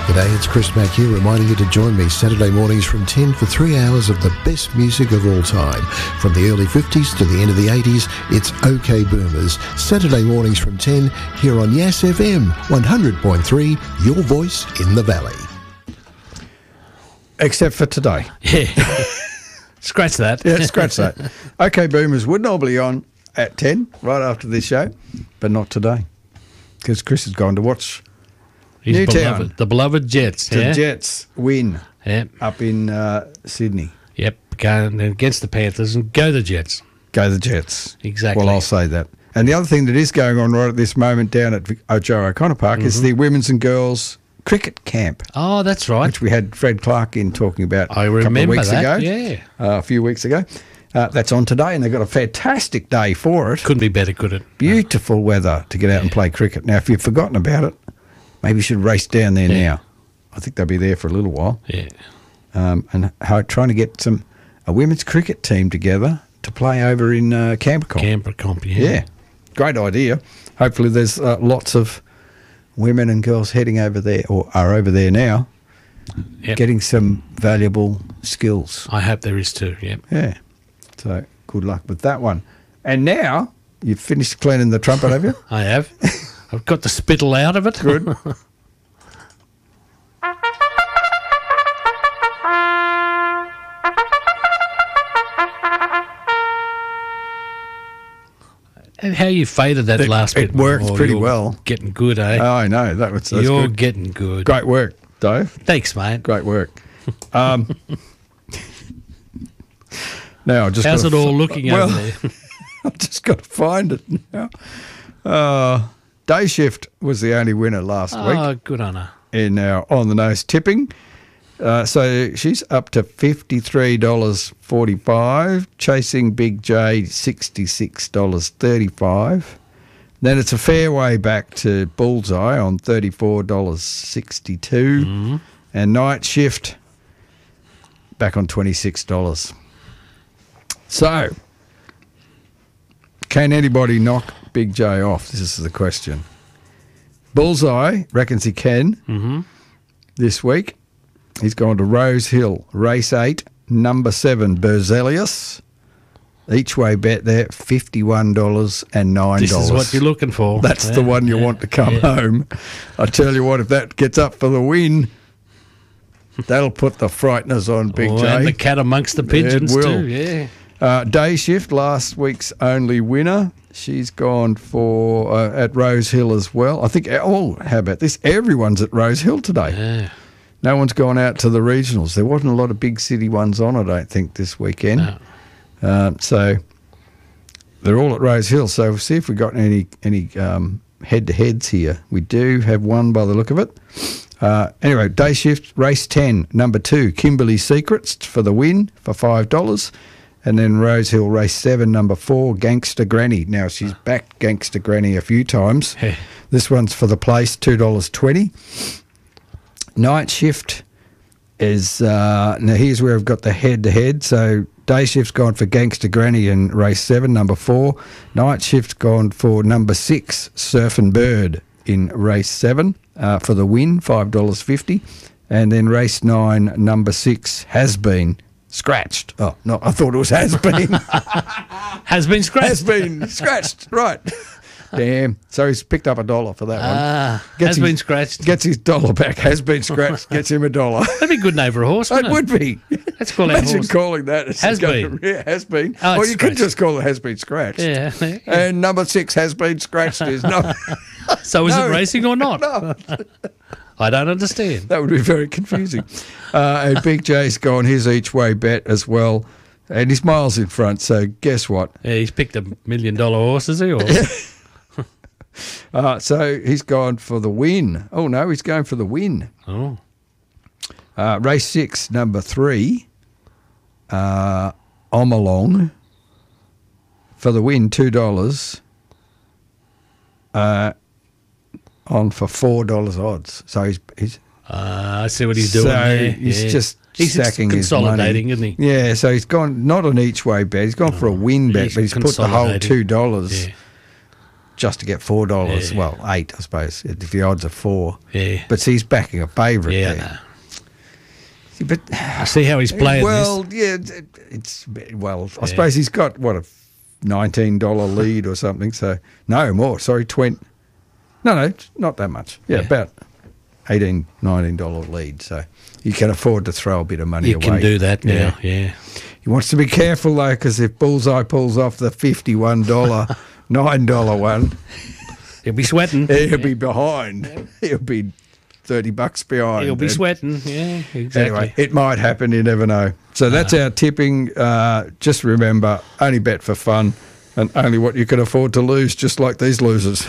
G'day, it's Chris Mack here, reminding you to join me Saturday mornings from 10 for 3 hours of the best music of all time. From the early 50s to the end of the 80s, it's OK Boomers. Saturday mornings from 10 here on Yass FM 100.3, your voice in the valley. Except for today. Yeah. Scratch that. Yeah, scratch that. OK Boomers would normally on at 10, right after this show, but not today, because Chris has gone to watch Newtown. The beloved Jets. The Jets win up in Sydney. Yep, going against the Panthers, and go the Jets. Go the Jets. Exactly. Well, I'll say that. And the other thing that is going on right at this moment down at Joe O'Connor Park is the women's and girls cricket camp. Oh, that's right. Which we had Fred Clark in talking about I remember a couple of weeks that, ago. yeah. A few weeks ago. That's on today, and they've got a fantastic day for it. Couldn't be better, could it? Beautiful weather to get out and play cricket. Now, if you've forgotten about it, maybe you should race down there now. I think they'll be there for a little while. Yeah. And trying to get a women's cricket team together to play over in Campercomp. Campercomp, Yeah. Great idea. Hopefully there's lots of women and girls heading over there, or are over there now, getting some valuable skills. I hope there is too, Yeah. So good luck with that one. And now, you've finished cleaning the trumpet, have you? I have. I've got the spittle out of it. Good. And how you faded that last bit. It worked pretty well. Getting good, eh? Oh, I know. That's You're good. getting good. Great work, Dave. Thanks, mate. Great work. Now, how's it all looking over there? I've just got to find it now. Day Shift was the only winner last week. Oh, good on her. In our on-the-nose tipping. So she's up to $53.45, chasing Big J $66.35. Then it's a fair way back to Bullseye on $34.62. And Night Shift back on $26. So, can anybody knock Big J off? This is the question. Bullseye reckons he can this week. He's gone to Rose Hill, race 8, number 7, Berzelius. Each way bet there, $51.09. This is what you're looking for. That's the one you want to come home. I tell you what, if that gets up for the win, that'll put the frighteners on Big J. And the cat amongst the pigeons too, yeah. Day Shift, last week's only winner. She's gone for at Rose Hill as well. I think, how about this? Everyone's at Rose Hill today. Yeah. No one's gone out to the regionals. There wasn't a lot of big city ones on, I don't think, this weekend. No. So they're all at Rose Hill. So we'll see if we've got any head-to-heads here. We do have one by the look of it. Anyway, Day Shift, race 10, number 2, Kimberley Secrets for the win for $5. And then Rose Hill, race 7, number 4, Gangster Granny. Now, she's backed Gangster Granny a few times. Hey. This one's for the place, $2.20. Night Shift is, now here's where I've got the head-to-head. So Day Shift's gone for Gangster Granny in race 7, number 4. Night Shift's gone for number 6, Surfin' Bird in race 7 for the win, $5.50. And then race 9, number 6, Has Been Scratched. Oh, no, I thought it was Has Been. Has been scratched. Has Been Scratched, right. Damn. So he's picked up $1 for that one. Has been scratched. Gets his $1 back. Has been scratched. Gets him $1. That'd be a good name for a horse, wouldn't It would be. Let's call that Imagine horse. calling that. Has been. Yeah, Has Been. Oh, or it's you could scratched. just call it Has Been Scratched. Yeah. And number 6, Has Been Scratched is no. So is No. it racing or not? No. I don't understand. That would be very confusing. And Big J's gone his each way bet as well. And he's miles in front, so guess what? Yeah, he's picked $1 million horse, has he? Or? So he's gone for the win. Oh, no, he's going for the win. Oh. Race 6, number 3, Omalong, for the win, $2. On for $4 odds. So he's I see what he's doing so there. he's Yeah. just He's sacking his money. consolidating, isn't he? Yeah, so he's gone not an each way bet. He's gone for a win bet, he's but he's put the whole consolidating. $2 just to get $4. Yeah. Well, 8, I suppose, if the odds are 4. Yeah. But he's backing a favourite Yeah, I there. know. But I see how he's playing well, this. yeah, I suppose he's got what a $19 lead or something. So no more. Sorry, 20. No, it's not that much. Yeah, Yeah. about $18, $19 lead. So you can afford to throw a bit of money You away. can do that now, yeah. He wants to be careful though, because if Bullseye pulls off the $51 $9 one, He'll be sweating. he'll be behind. He'll be $30 behind. He'll be And- sweating, yeah, exactly. Anyway, it might happen. You never know. So that's our tipping. Just remember, only bet for fun and only what you can afford to lose, just like these losers.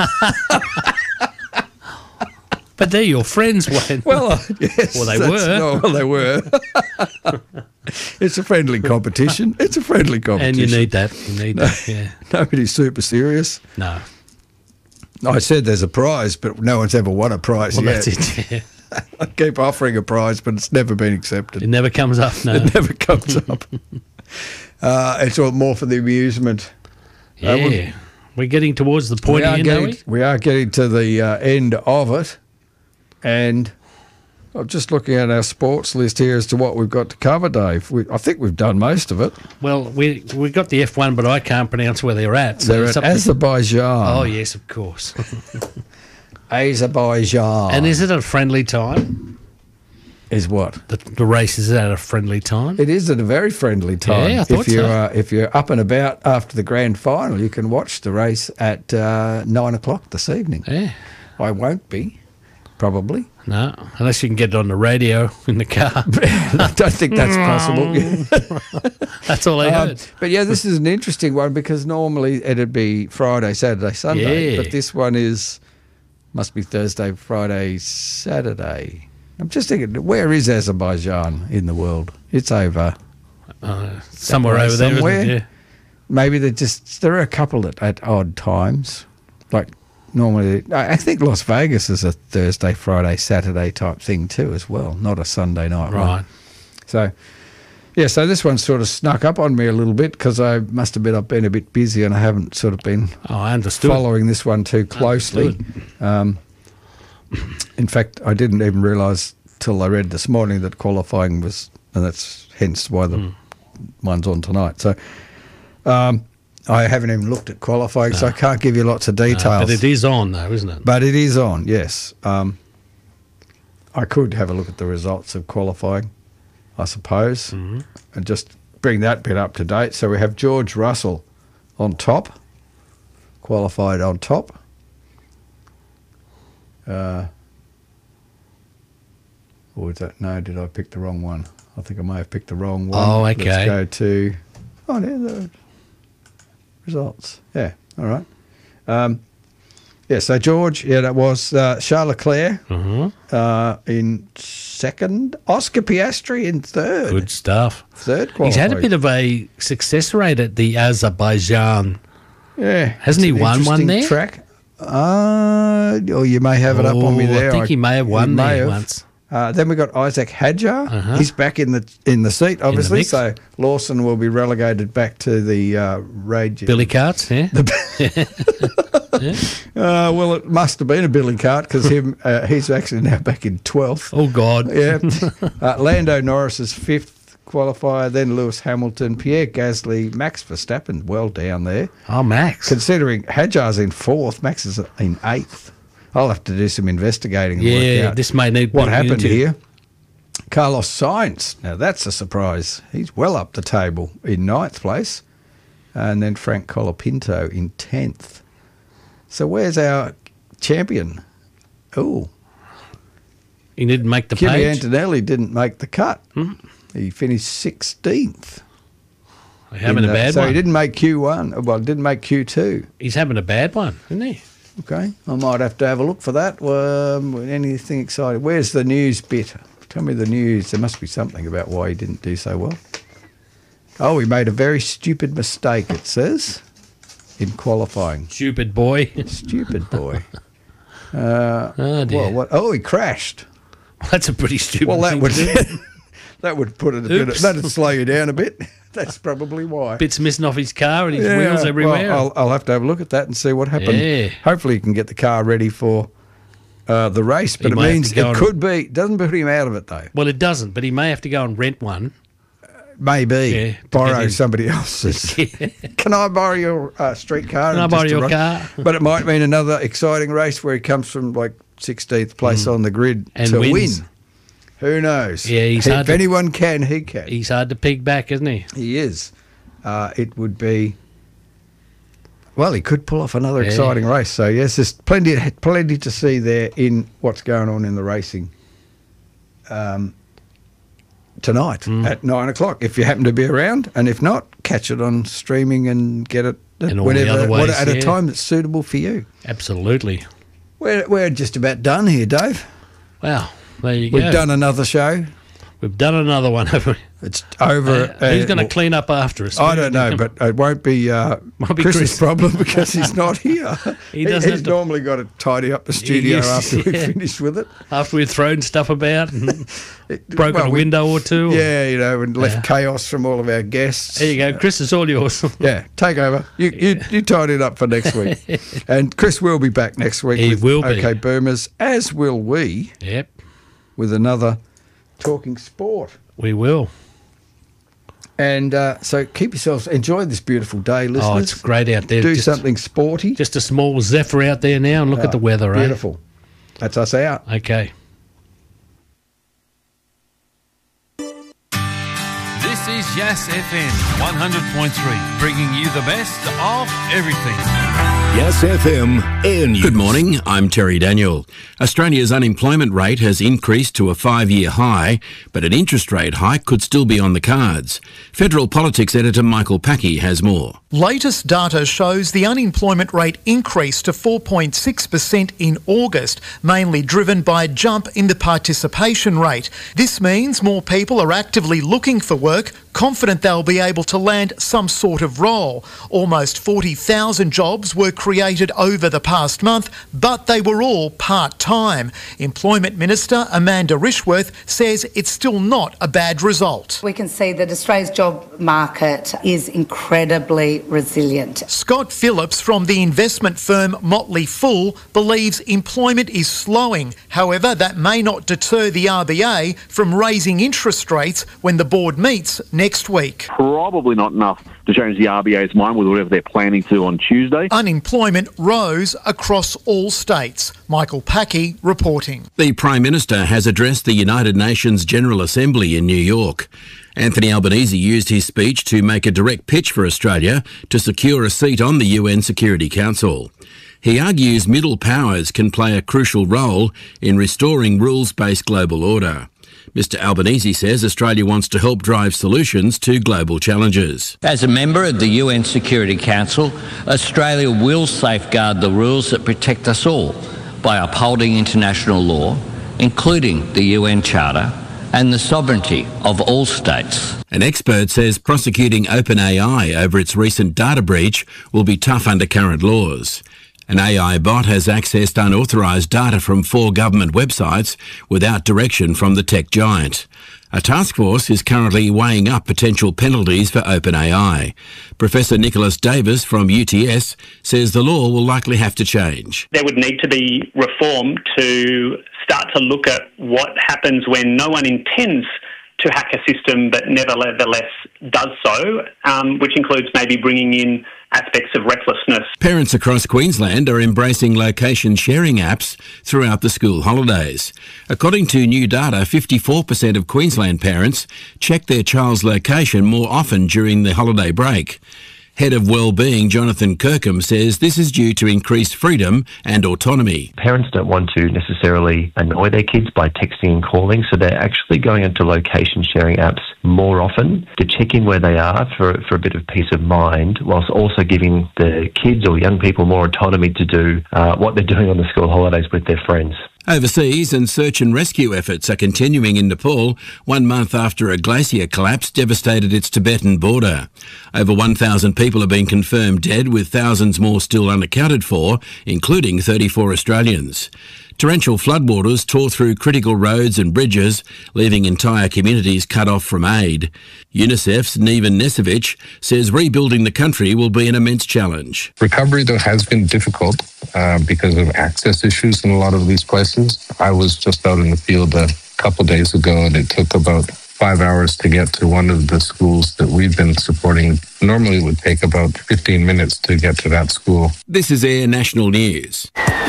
But they're your friends, Wayne. Well, yes. Well, they that's- were. no, well, they were. It's a friendly competition. It's a friendly competition. And you need that. You need that, yeah. Nobody's super serious. No. I said there's a prize, but no one's ever won a prize Well, yet. that's it, yeah. I keep offering a prize, but it's never been accepted. It never comes up, no. It never comes up. It's all more for the amusement. Yeah. We're getting towards the pointy end, are we? We are getting to the end of it, and I'm just looking at our sports list here as to what we've got to cover, Dave. I think we've done most of it. Well, we got the F1, but I can't pronounce where they're at. So They're it's at up to- Azerbaijan. Oh, yes, of course. Azerbaijan. And is it a friendly time? Is what? The race is at a friendly time? It is at a very friendly time. Yeah, I thought so. If you're up and about after the grand final, you can watch the race at 9 o'clock this evening. Yeah. I won't be, probably. No, unless you can get it on the radio in the car. I don't think that's possible. That's all I heard. But yeah, this is an interesting one because normally it'd be Friday, Saturday, Sunday. Yeah. But this one must be Thursday, Friday, Saturday. I'm just thinking, where is Azerbaijan in the world? It's over. Somewhere over there, somewhere? isn't it? Yeah. Maybe there are a couple at odd times. Like normally, I think Las Vegas is a Thursday, Friday, Saturday type thing too as well, not a Sunday night one. Right. So, yeah, so this one sort of snuck up on me a little bit because I must admit I've been a bit busy and I haven't sort of been Oh, I understood. following this one too closely. In fact, I didn't even realise till I read this morning that qualifying was, and that's hence why the one's on tonight. So I haven't even looked at qualifying, so I can't give you lots of details. But it is on, though, isn't it? But it is on, yes. I could have a look at the results of qualifying, I suppose, and just bring that bit up to date. So we have George Russell on top, qualified on top. Or was that? No, did I pick the wrong one? I think I may have picked the wrong one. Oh, okay. Let's go to. Oh, there the results. Yeah, all right. Yeah, so George, that was Charles Leclerc in second, Oscar Piastri in third. Good stuff. Third He's had a qualifying. bit of a success rate at the Azerbaijan. Yeah. Hasn't he It's an won one interesting there? Track. Or you may have it up on me Oh, there. I think he may have won may there have. once. Then we got Isaac Hadjar. Uh-huh. He's back in the seat, obviously. mix. So Lawson will be relegated back to the rage. Billy Carts, yeah. Well, it must have been a Billy Cart because he's actually now back in 12th. Oh, God. Yeah. Lando Norris is 5th qualifier, then Lewis Hamilton, Pierre Gasly, Max Verstappen, well down there. Oh, Max. Considering Hadjar's in 4th, Max is in 8th. I'll have to do some investigating and work Yeah, out this may need what looking happened into. here. Carlos Sainz, now that's a surprise. He's well up the table in 9th place. And then Frank Colapinto in 10th. So where's our champion? Oh, He didn't make the Kimi page. Antonelli didn't make the cut. He finished 16th. He's having a bad so one. he didn't make Q1. Well, didn't make Q2. He's having a bad one, isn't he? Okay, I might have to have a look for that. Anything exciting? Where's the news bit? Tell me the news. There must be something about why he didn't do so well. Oh, he made a very stupid mistake, it says, in qualifying. Stupid boy. Stupid boy. Oh, dear. Well, what? Oh, he crashed. That's a pretty stupid Well, that thing would to do. that would put it a bit. Oops. That'd slow you down a bit. That's probably why. Bits missing off his car and his wheels everywhere. Well, I'll have to have a look at that and see what happened. Yeah. Hopefully he can get the car ready for the race, but it means it could be. Doesn't put him out of it, though. Well, it doesn't, but he may have to go and rent one. Maybe. Borrow somebody else's. Can I borrow your street car? Can I borrow your car? But it might mean another exciting race where he comes from like 16th place on the grid and to wins. win. Who knows? Yeah, if anyone can, he can. He's hard to peg back, isn't he? He is. It would be... Well, he could pull off another exciting race. So, yes, there's plenty to see there in what's going on in the racing tonight at 9 o'clock, if you happen to be around. And if not, catch it on streaming and get it at a time that's suitable for you. Absolutely. We're just about done here, Dave. Wow, there you go. We've done another show. We've done another one, haven't we? It's over. Who's going to clean up after us? I don't know, but it won't be Chris's problem because he's not here. He's normally got to tidy up the studio after we've finished with it. After we've thrown stuff about and broken a window or two. Yeah, and left chaos from all of our guests. There you go. Chris, it's all yours. Yeah, take over. You tidy it up for next week. And Chris will be back next week. He will be. OK Boomers, as will we. Yep. With another Talking Sport. We will. And so keep yourselves, enjoy this beautiful day, listeners. Oh, it's great out there. Do something sporty. Just a small zephyr out there now and look at the weather, beautiful. That's us out. Okay. This is Yas FM 100.3, bringing you the best of everything. Yas FM Air News. Good morning, I'm Terry Daniel. Australia's unemployment rate has increased to a 5-year high, but an interest rate hike could still be on the cards. Federal Politics editor Michael Packey has more. Latest data shows the unemployment rate increased to 4.6% in August, mainly driven by a jump in the participation rate. This means more people are actively looking for work, confident they'll be able to land some sort of role. Almost 40,000 jobs were created over the past month, but they were all part-time. Employment Minister Amanda Rishworth says it's still not a bad result. We can see that Australia's job market is incredibly resilient. Scott Phillips from the investment firm Motley Fool believes employment is slowing. However, that may not deter the RBA from raising interest rates when the board meets next week. Probably not enough to change the RBA's mind with whatever they're planning to on Tuesday. Unemployment rose across all states. Michael Packey reporting. The Prime Minister has addressed the United Nations General Assembly in New York. Anthony Albanese used his speech to make a direct pitch for Australia to secure a seat on the UN Security Council. He argues middle powers can play a crucial role in restoring rules-based global order. Mr Albanese says Australia wants to help drive solutions to global challenges. As a member of the UN Security Council, Australia will safeguard the rules that protect us all by upholding international law, including the UN Charter, and the sovereignty of all states. An expert says prosecuting OpenAI over its recent data breach will be tough under current laws. An AI bot has accessed unauthorised data from 4 government websites without direction from the tech giant. A task force is currently weighing up potential penalties for OpenAI. Professor Nicholas Davis from UTS says the law will likely have to change. There would need to be reform to start to look at what happens when no one intends to hack a system but nevertheless does so, which includes maybe bringing in aspects of recklessness. Parents across Queensland are embracing location sharing apps throughout the school holidays. According to new data, 54% of Queensland parents check their child's location more often during the holiday break. Head of Wellbeing Jonathan Kirkham says this is due to increased freedom and autonomy. Parents don't want to necessarily annoy their kids by texting and calling, so they're actually going into location sharing apps more often to check in where they are for a bit of peace of mind, whilst also giving the kids or young people more autonomy to do what they're doing on the school holidays with their friends. Overseas, and search and rescue efforts are continuing in Nepal 1 month after a glacier collapse devastated its Tibetan border. Over 1,000 people have been confirmed dead, with thousands more still unaccounted for, including 34 Australians. Torrential floodwaters tore through critical roads and bridges, leaving entire communities cut off from aid. UNICEF's Neven Nesevic says rebuilding the country will be an immense challenge. Recovery, though, has been difficult because of access issues in a lot of these places. I was just out in the field a couple days ago, and it took about 5 hours to get to one of the schools that we've been supporting. Normally it would take about 15 minutes to get to that school. This is Air National News.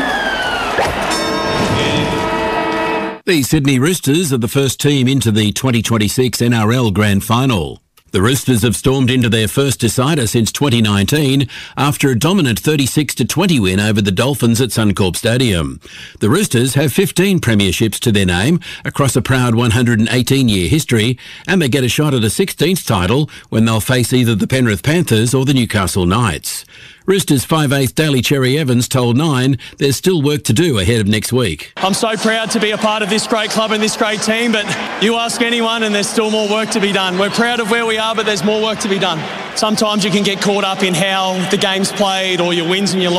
The Sydney Roosters are the first team into the 2026 NRL Grand Final. The Roosters have stormed into their first decider since 2019 after a dominant 36-20 win over the Dolphins at Suncorp Stadium. The Roosters have 15 premierships to their name across a proud 118-year history, and they get a shot at a 16th title when they'll face either the Penrith Panthers or the Newcastle Knights. Roosters 5/8 Daly Cherry Evans told Nine there's still work to do ahead of next week. I'm so proud to be a part of this great club and this great team, but you ask anyone and there's still more work to be done. We're proud of where we are, but there's more work to be done. Sometimes you can get caught up in how the game's played or your wins and your losses.